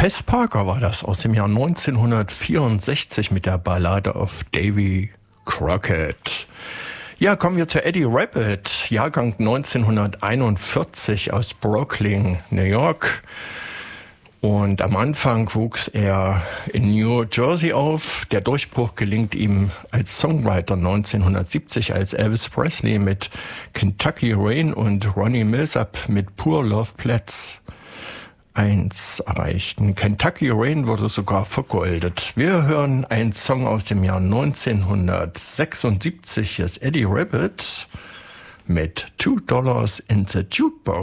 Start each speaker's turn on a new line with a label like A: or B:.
A: Fess Parker war das aus dem Jahr 1964 mit der Ballade of Davy Crockett. Ja, kommen wir zu Eddie Rabbitt, Jahrgang 1941 aus Brooklyn, New York. Und am Anfang wuchs er in New Jersey auf. Der Durchbruch gelingt ihm als Songwriter 1970, als Elvis Presley mit Kentucky Rain und Ronnie Milsap mit Poor Love Platz 1 erreichten. Kentucky Rain wurde sogar vergoldet. Wir hören einen Song aus dem Jahr 1976. Hier ist Eddie Rabbitt mit $2 in the Jukebox.